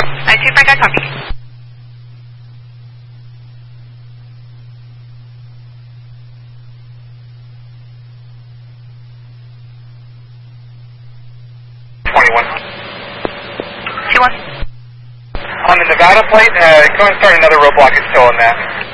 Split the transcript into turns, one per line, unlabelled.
2-5 guy, copy. On the Nevada plate, go and start another roadblock. It's still in that.